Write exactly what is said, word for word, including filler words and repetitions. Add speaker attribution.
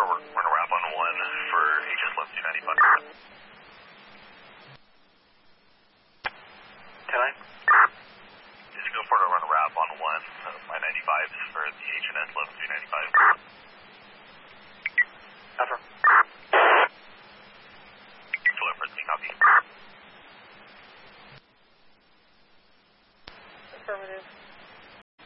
Speaker 1: we're going to wrap on one for H S eleven two ninety-five.